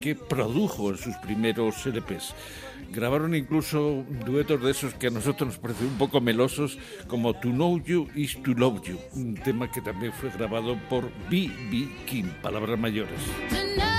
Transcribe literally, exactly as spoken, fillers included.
que produjo en sus primeros L Pes. Grabaron incluso duetos de esos que a nosotros nos parecen un poco melosos, como To Know You Is To Love You, un tema que también fue grabado por B B. King, palabras mayores.